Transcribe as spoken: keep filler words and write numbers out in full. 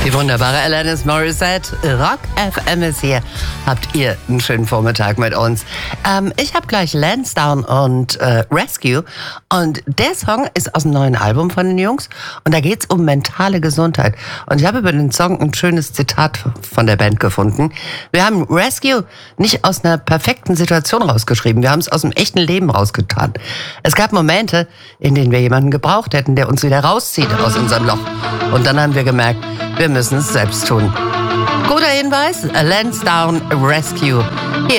Die wunderbare Alanis Morissette, Rock F M ist hier. Habt ihr einen schönen Vormittag mit uns? Ähm, ich habe gleich Lansdowne und äh, Rescue. Und der Song ist aus dem neuen Album von den Jungs. Und da geht's um mentale Gesundheit. Und ich habe über den Song ein schönes Zitat von der Band gefunden. Wir haben Rescue nicht aus einer perfekten Situation rausgeschrieben. Wir haben es aus dem echten Leben rausgetan. Es gab Momente, in denen wir jemanden gebraucht hätten, der uns wieder rauszieht aus unserem Loch. Und dann haben wir gemerkt, wir müssen es selbst tun. Guter Hinweis, Lansdowne Rescue. Hier